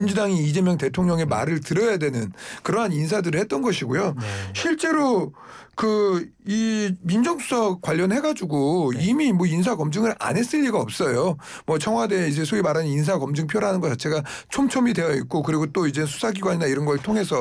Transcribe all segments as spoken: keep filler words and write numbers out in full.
민주당이 이재명 대통령의 말을 들어야 되는 그러한 인사들을 했던 것이고요. 네. 실제로 그 이 민정수석 관련해가지고 네. 이미 뭐 인사 검증을 안 했을 리가 없어요. 뭐 청와대 이제 소위 말하는 인사 검증표라는 것 자체가 촘촘히 되어 있고 그리고 또 이제 수사기관이나 이런 걸 통해서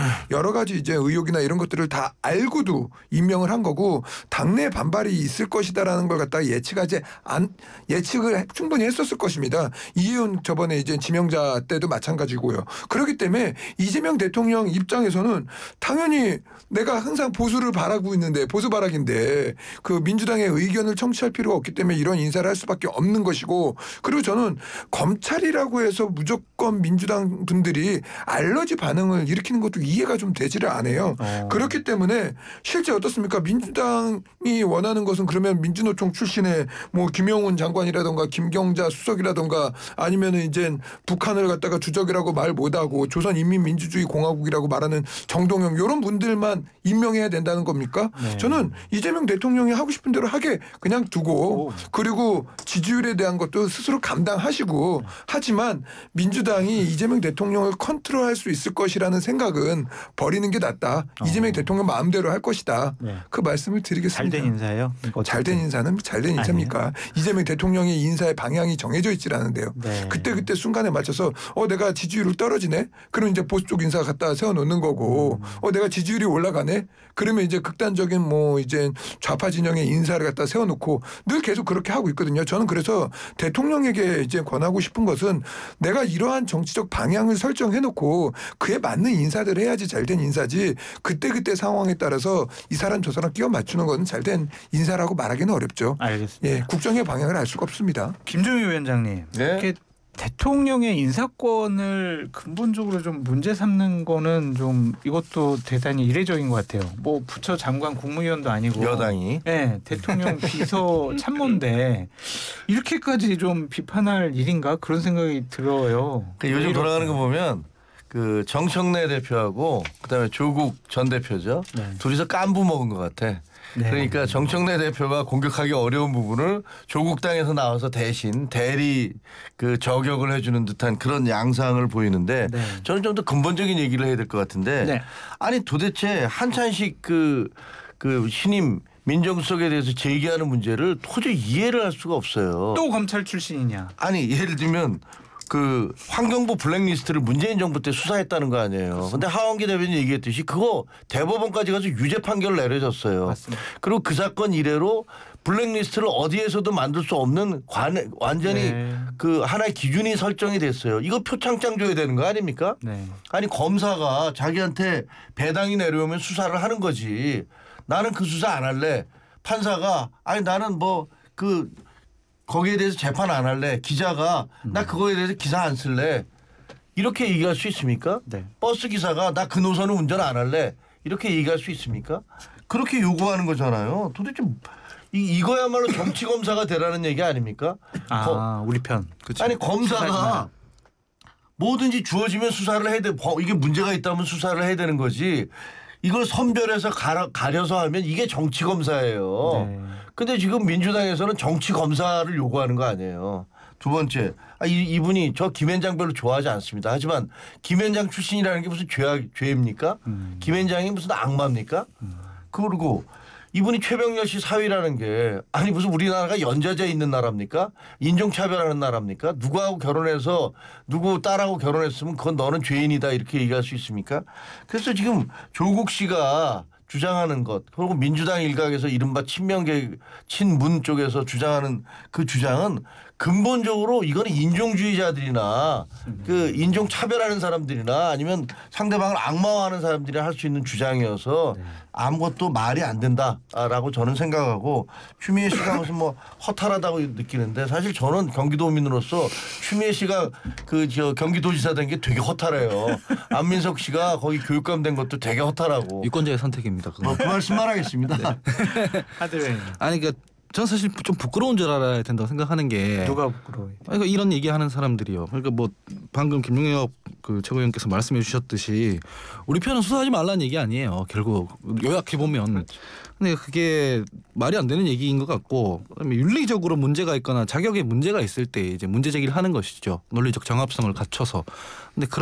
여러 가지 이제 의혹이나 이런 것들을 다 알고도 임명을 한 거고 당내 반발이 있을 것이다라는 걸 갖다가 예측하지 안 예측을 충분히 했었을 것입니다. 이혜훈 저번에 이제 지명자 때도 마찬가지고요. 그렇기 때문에 이재명 대통령 입장에서는 당연히 내가 항상 보수를 바라고 있는데 보수 바락인데 그 민주당의 의견을 청취할 필요가 없기 때문에 이런 인사를 할 수밖에 없는 것이고 그리고 저는 검찰이라고 해서 무조건 민주당 분들이 알러지 반응을 일으키는 것도 이해가 좀 되지를 않아요. 어. 그렇기 때문에 실제 어떻습니까? 민주당이 원하는 것은 그러면 민주노총 출신의 뭐 김용훈 장관이라든가 김경자 수석이라든가 아니면은 이제 북한을 갖다가 주적이라고 말 못하고 조선인민민주주의 공화국이라고 말하는 정동영 이런 분들만 임명해야 된다는 겁니까? 네. 저는 이재명 대통령이 하고 싶은 대로 하게 그냥 두고 오. 그리고 지지율에 대한 것도 스스로 감당하시고 네. 하지만 민주당이 이재명 대통령을 컨트롤할 수 있을 것이라는 생각은 버리는 게 낫다. 어. 이재명 대통령 마음대로 할 것이다. 네. 그 말씀을 드리겠습니다. 잘된 인사예요? 잘된 인사는 잘된 인사입니까? 아니에요? 이재명 대통령의 인사의 방향이 정해져 있질 않은데요. 네. 그때 그때 순간에 맞춰서 어 내가 지지율이 떨어지네. 그럼 이제 보수 쪽 인사 갖다 세워놓는 거고 음. 어 내가 지지율이 올라가네. 그러면 이제 극단적인 뭐 이제 좌파 진영의 인사를 갖다 세워놓고 늘 계속 그렇게 하고 있거든요. 저는 그래서 대통령에게 이제 권하고 싶은 것은 내가 이러한 정치적 방향을 설정해놓고 그에 맞는 인사들을 해야지 잘된 인사지 그때그때 상황에 따라서 이 사람 저 사람 끼워 맞추는 건 잘된 인사라고 말하기는 어렵죠. 알겠습니다. 예, 국정의 방향을 알 수가 없습니다. 김종인 위원장님. 네. 이렇게 대통령의 인사권을 근본적으로 좀 문제 삼는 거는 좀 이것도 대단히 이례적인 것 같아요. 뭐 부처 장관 국무위원도 아니고 여당이 네, 대통령 비서 참모인데 이렇게까지 좀 비판할 일인가 그런 생각이 들어요. 그러니까 요즘 돌아가는 거 보면 그 정청래 대표하고 그다음에 조국 전 대표죠. 네. 둘이서 깐부 먹은 것 같아. 네. 그러니까 정청래 대표가 공격하기 어려운 부분을 조국 당에서 나와서 대신 대리 그 저격을 해주는 듯한 그런 양상을 보이는데 네. 저는 좀 더 근본적인 얘기를 해야 될 것 같은데 네. 아니 도대체 한찬식 그, 그 신임 민정수석에 대해서 제기하는 문제를 도저히 이해를 할 수가 없어요. 또 검찰 출신이냐? 아니 예를 들면 그 환경부 블랙리스트를 문재인 정부 때 수사했다는 거 아니에요. 그런데 하원기 대변인 얘기했듯이 그거 대법원까지 가서 유죄 판결 내려졌어요. 맞습니다. 그리고 그 사건 이래로 블랙리스트를 어디에서도 만들 수 없는 관, 완전히 네. 그 하나의 기준이 설정이 됐어요. 이거 표창장 줘야 되는 거 아닙니까? 네. 아니 검사가 자기한테 배당이 내려오면 수사를 하는 거지. 나는 그 수사 안 할래. 판사가 아니 나는 뭐 그 거기에 대해서 재판 안 할래. 기자가 음. 나 그거에 대해서 기사 안 쓸래. 이렇게 얘기할 수 있습니까? 네. 버스 기사가 나 그 노선은 운전 안 할래. 이렇게 얘기할 수 있습니까? 그렇게 요구하는 거잖아요. 도대체 이, 이거야말로 정치 검사가 되라는 얘기 아닙니까? 아 거, 우리 편. 그치. 아니 검사가 뭐든지 주어지면 수사를 해야 돼. 이게 문제가 있다면 수사를 해야 되는 거지. 이걸 선별해서 가려, 가려서 하면 이게 정치 검사예요. 네. 근데 지금 민주당에서는 정치 검사를 요구하는 거 아니에요. 두 번째, 아, 이, 이분이 저 김현장 별로 좋아하지 않습니다. 하지만 김현장 출신이라는 게 무슨 죄, 죄입니까? 음. 김현장이 무슨 악마입니까? 음. 그리고 이분이 최병렬 씨 사위라는 게 아니 무슨 우리나라가 연좌제 있는 나라입니까? 인종차별하는 나라입니까? 누구하고 결혼해서 누구 딸하고 결혼했으면 그건 너는 죄인이다 이렇게 얘기할 수 있습니까? 그래서 지금 조국 씨가 주장하는 것 그리고 민주당 일각에서 이른바 친명계 친문 쪽에서 주장하는 그 주장은 근본적으로 이거는 인종주의자들이나 음. 그 인종 차별하는 사람들이나 아니면 상대방을 악마화하는 사람들이 할 수 있는 주장이어서 네. 아무것도 말이 안 된다라고 저는 생각하고 추미애 씨가 무슨 뭐 허탈하다고 느끼는데 사실 저는 경기도민으로서 추미애 씨가 그 저 경기도지사 된 게 되게 허탈해요. 안민석 씨가 거기 교육감 된 것도 되게 허탈하고. 유권자의 선택입니다. 뭐 그 말씀만 하겠습니다. 네. 하드웨이. 아니 그러니까 저는 사실 좀 부끄러운 줄 알아야 된다고 생각하는 게 누가 부끄러워요? 그러니까 이런 얘기하는 사람들이요. 그러니까 뭐 방금 김용엽 그 최고위원께서 말씀해 주셨듯이 우리 편은 수사하지 말라는 얘기 아니에요. 결국 요약해 보면. 그렇죠. 근데 그게 말이 안 되는 얘기인 것 같고 그다음에 윤리적으로 문제가 있거나 자격에 문제가 있을 때 이제 문제 제기를 하는 것이죠. 논리적 정합성을 갖춰서. 근데